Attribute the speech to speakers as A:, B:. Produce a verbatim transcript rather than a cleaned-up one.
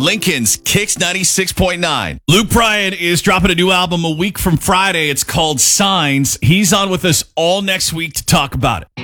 A: Lincoln's Kicks ninety-six point nine.
B: Luke Bryan is dropping a new album a week from Friday. It's called Signs. He's on with us all next week to talk about it.